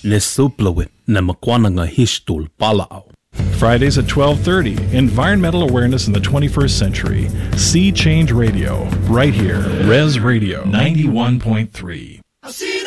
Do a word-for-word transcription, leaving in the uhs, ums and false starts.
le suplawit na makwana nga histul palao. Fridays at twelve thirty, Environmental Awareness in the twenty-first Century. Sea Change Radio, right here, Res Radio ninety-one point three.